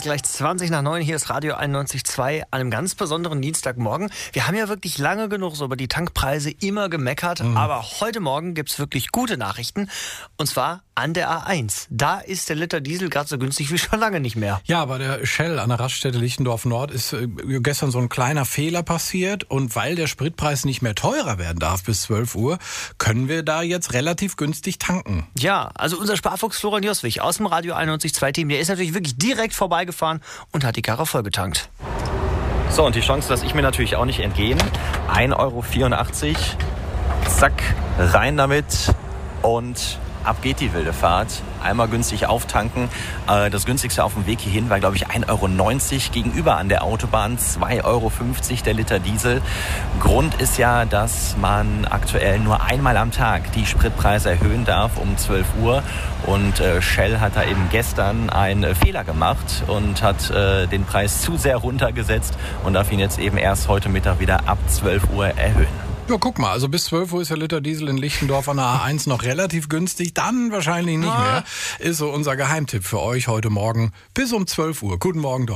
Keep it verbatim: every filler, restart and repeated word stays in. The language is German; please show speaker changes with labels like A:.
A: gleich zwanzig nach neun. Hier ist Radio einundneunzig Komma zwei an einem ganz besonderen Dienstagmorgen. Wir haben ja wirklich lange genug so über die Tankpreise immer gemeckert, mhm. aber heute Morgen gibt's wirklich gute Nachrichten. Und zwar an der A eins. Da ist der Liter Diesel gerade so günstig wie schon lange nicht mehr.
B: Ja, bei der Shell an der Raststätte Lichtendorf Nord ist äh, gestern so ein kleiner Fehler passiert. Und weil der Spritpreis nicht mehr teurer werden darf bis zwölf Uhr, können wir da jetzt relativ günstig tanken.
A: Ja, also unser Sparfuchs Florian Joswig aus dem Radio einundneunzig Komma zwei Team, der ist natürlich wirklich direkt vorbeigefahren und hat die Karre vollgetankt.
C: So, und die Chance lasse ich mir natürlich auch nicht entgehen. ein Euro vierundachtzig, zack, rein damit und ab geht die wilde Fahrt. Einmal günstig auftanken. Das günstigste auf dem Weg hierhin war, glaube ich, ein Euro neunzig gegenüber an der Autobahn. zwei Euro fünfzig der Liter Diesel. Grund ist ja, dass man aktuell nur einmal am Tag die Spritpreise erhöhen darf um zwölf Uhr. Und Shell hat da eben gestern einen Fehler gemacht und hat den Preis zu sehr runtergesetzt und darf ihn jetzt eben erst heute Mittag wieder ab zwölf Uhr erhöhen.
B: Ja, guck mal, also bis zwölf Uhr ist der Liter Diesel in Lichtendorf an der A eins noch relativ günstig, dann wahrscheinlich nicht mehr. Ist so unser Geheimtipp für euch heute Morgen bis um zwölf Uhr. Guten Morgen, Dortmund.